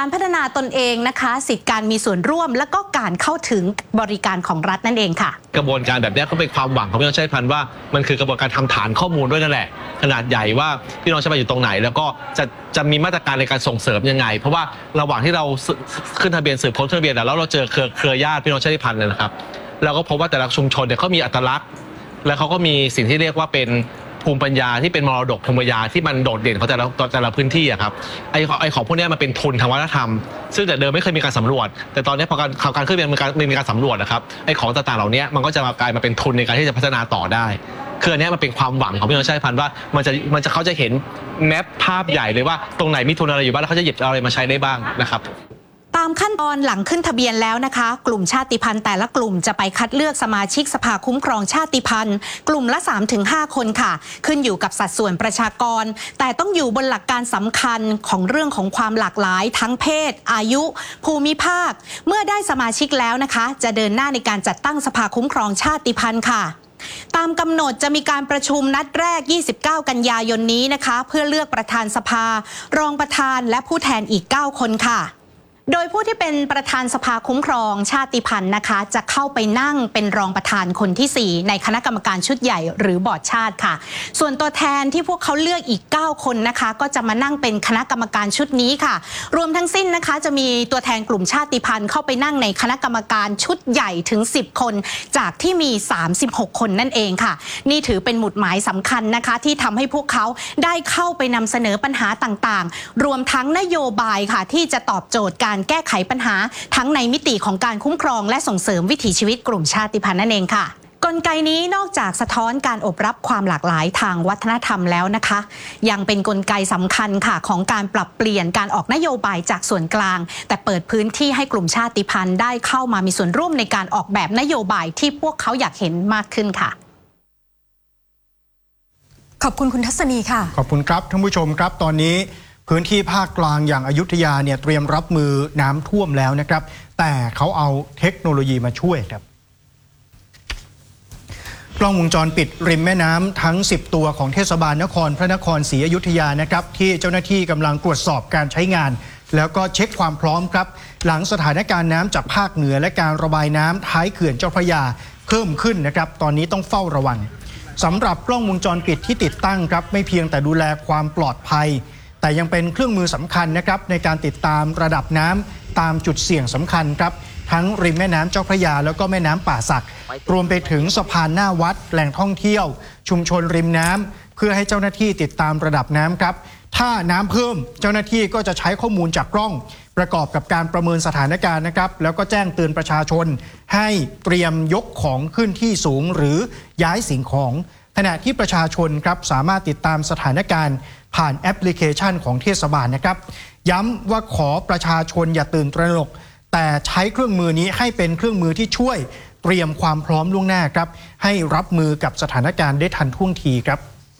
การพัฒนาตนเองนะคะสิทธิการมีส่วนร่วมและก็การเข้าถึงบริการของรัฐนั่นเองค่ะกระบวนการแบบนี้ก็เป็นความหวังของพี่น้องชาติพันธุ์ว่ามันคือกระบวนการทำฐานข้อมูลด้วยนั่นแหละขนาดใหญ่ว่าพี่น้องชาติพันธุ์อยู่ตรงไหนแล้วก็จะมีมาตรการในการส่งเสริมยังไงเพราะว่าระหว่างที่เราขึ้นทะเบียนสืบค้นทะเบียนแล้วเราเจอเครือญาติพี่น้องชาติพันธุ์เลยนะครับเราก็พบว่าแต่ละชุมชนเนี่ยเขามีอัตลักษณ์และเขาก็มีสิ่งที่เรียกว่าเป็นภูมิปัญญาที่เป็นมรดกภูมิปัญญาที่มันโดดเด่นของแต่ละพื้นที่อะครับไอของพวกนี้มันเป็นทุนทางวัฒนธรรมซึ่งแต่เดิมไม่เคยมีการสำรวจแต่ตอนนี้พอการขึ้นทะเบียนมีการสำรวจนะครับไอของต่างๆเหล่านี้มันก็จะกลายมาเป็นทุนในการที่จะพัฒนาต่อได้คืออันนี้มันเป็นความหวังของพี่น้องชาติพันธุ์ว่าเขาจะเห็นแมปภาพใหญ่เลยว่าตรงไหนมีทุนอะไรอยู่บ้างแล้วเขาจะหยิบอะไรมาใช้ได้บ้างนะครับตามขั้นตอนหลังขึ้นทะเบียนแล้วนะคะกลุ่มชาติพันธุ์แต่ละกลุ่มจะไปคัดเลือกสมาชิกสภาคุ้มครองชาติพันธุ์กลุ่มละ 3-5 คนค่ะขึ้นอยู่กับสัดส่วนประชากรแต่ต้องอยู่บนหลักการสำคัญของเรื่องของความหลากหลายทั้งเพศอายุภูมิภาคเมื่อได้สมาชิกแล้วนะคะจะเดินหน้าในการจัดตั้งสภาคุ้มครองชาติพันธุ์ค่ะตามกำหนดจะมีการประชุมนัดแรก29 กันยายนนี้นะคะเพื่อเลือกประธานสภารองประธานและผู้แทนอีก9 คนค่ะโดยผู้ที่เป็นประธานสภาคุ้มครองชาติพันธุ์นะคะจะเข้าไปนั่งเป็นรองประธานคนที่4ในคณะกรรมการชุดใหญ่หรือบอร์ดชาติค่ะส่วนตัวแทนที่พวกเขาเลือกอีก9 คนนะคะก็จะมานั่งเป็นคณะกรรมการชุดนี้ค่ะรวมทั้งสิ้นนะคะจะมีตัวแทนกลุ่มชาติพันธุ์เข้าไปนั่งในคณะกรรมการชุดใหญ่ถึง10 คนจากที่มี36 คนนั่นเองค่ะนี่ถือเป็นหมุดหมายสำคัญนะคะที่ทำให้พวกเขาได้เข้าไปนำเสนอปัญหาต่างๆรวมทั้งนโยบายค่ะที่จะตอบโจทย์การแก้ไขปัญหาทั้งในมิติของการคุ้มครองและส่งเสริมวิถีชีวิตกลุ่มชาติพันธุ์นั่นเองค่ะกลไกนี้นอกจากสะท้อนการอบรับความหลากหลายทางวัฒนธรรมแล้วนะคะยังเป็นกลไกสำคัญค่ะของการปรับเปลี่ยนการออกนโยบายจากส่วนกลางแต่เปิดพื้นที่ให้กลุ่มชาติพันธุ์ได้เข้ามามีส่วนร่วมในการออกแบบนโยบายที่พวกเขาอยากเห็นมากขึ้นค่ะขอบคุณคุณทัศนีค่ะขอบคุณครับท่านผู้ชมครับตอนนี้พื้นที่ภาคกลางอย่างอยุธยาเนี่ยเตรียมรับมือน้ำท่วมแล้วนะครับแต่เขาเอาเทคโนโลยีมาช่วยครับกล้องวงจรปิดริมแม่น้ำทั้ง10 ตัวของเทศบาลนครพระนครศรีอยุธยานะครับที่เจ้าหน้าที่กำลังตรวจสอบการใช้งานแล้วก็เช็คความพร้อมครับหลังสถานการณ์น้ำจากภาคเหนือและการระบายน้ำท้ายเขื่อนเจ้าพระยาเพิ่มขึ้นนะครับตอนนี้ต้องเฝ้าระวังสำหรับกล้องวงจรปิดที่ติดตั้งครับไม่เพียงแต่ดูแลความปลอดภัยแต่ยังเป็นเครื่องมือสำคัญนะครับในการติดตามระดับน้ำตามจุดเสี่ยงสำคัญครับทั้งริมแม่น้ำเจ้าพระยาแล้วก็แม่น้ำป่าสักรวมไปถึงสะพานหน้าวัดแหล่งท่องเที่ยวชุมชนริมน้ำเพื่อให้เจ้าหน้าที่ติดตามระดับน้ำครับถ้าน้ำเพิ่มเจ้าหน้าที่ก็จะใช้ข้อมูลจากกล้องประกอบกับการประเมินสถานการณ์นะครับแล้วก็แจ้งเตือนประชาชนให้เตรียมยกของขึ้นที่สูงหรือย้ายสิ่งของขณะที่ประชาชนครับสามารถติดตามสถานการณ์ผ่านแอปพลิเคชันของเทศบาลนะครับย้ำว่าขอประชาชนอย่าตื่นตระหนกแต่ใช้เครื่องมือนี้ให้เป็นเครื่องมือที่ช่วยเตรียมความพร้อมล่วงหน้าครับให้รับมือกับสถานการณ์ได้ทันท่วงทีครับ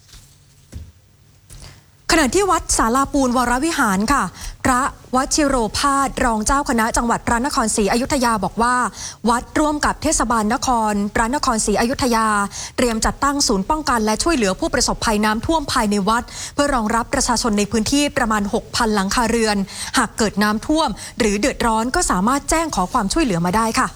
ขณะที่วัดศาลาปูนวรวิหารค่ะพระวชิโรภาสรองเจ้าคณะจังหวัดพระนครศรีอยุธยาบอกว่าวัดร่วมกับเทศบาลนครพระนครศรีอยุธยาเตรียมจัดตั้งศูนย์ป้องกันและช่วยเหลือผู้ประสบภัยน้ำท่วมภายในวัดเพื่อรองรับประชาชนในพื้นที่ประมาณ 6,000 หลังคาเรือนหากเกิดน้ำท่วมหรือเดือดร้อนก็สามารถแจ้งขอความช่วยเหลือมาได้ค่ะ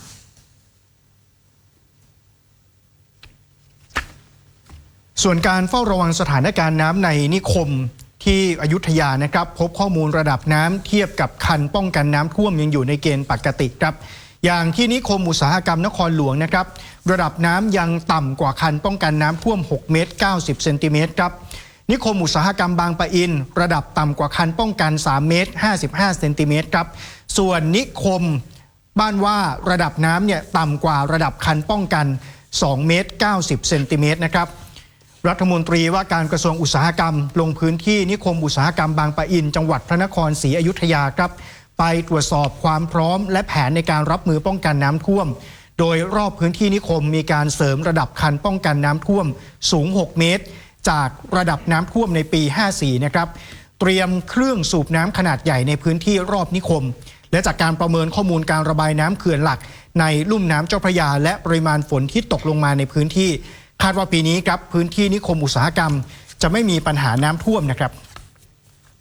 ส่วนการเฝ้าระวังสถานการณ์น้ำในนิคมที่อยุธยานะครับพบข้อมูลระดับน้ำเทียบกับคันป้องกันน้ำท่วมยังอยู่ในเกณฑ์ปกติครับอย่างที่นิคมอุตสาหกรรมนครหลวงนะครับระดับน้ำยังต่ำกว่าคันป้องกันน้ำท่วม6 เมตร 90 เซนติเมตรครับนิคมอุตสาหกรรมบางปะอินระดับต่ำกว่าคันป้องกัน3 เมตร 55 เซนติเมตรครับส่วนนิคมบ้านว่าระดับน้ำเนี่ยต่ำกว่าระดับคันป้องกัน2 เมตร 90 เซนติเมตรนะครับรัฐมนตรีว่าการกระทรวงอุตสาหกรรมลงพื้นที่นิคมอุตสาหกรรมบางปะอินจังหวัดพระนครศรีอยุธยาครับไปตรวจสอบความพร้อมและแผนในการรับมือป้องกันน้ำท่วมโดยรอบพื้นที่นิคมมีการเสริมระดับคันป้องกันน้ำท่วมสูง6 เมตรจากระดับน้ำท่วมในปี 54 นะครับเตรียมเครื่องสูบน้ำขนาดใหญ่ในพื้นที่รอบนิคมและจากการประเมินข้อมูลการระบายน้ำเขื่อนหลักในลุ่มน้ำเจ้าพระยาและปริมาณฝนที่ตกลงมาในพื้นที่คาดว่าปีนี้ครับพื้นที่นิคมอุตสาหกรรมจะไม่มีปัญหาน้ำท่วมนะครับ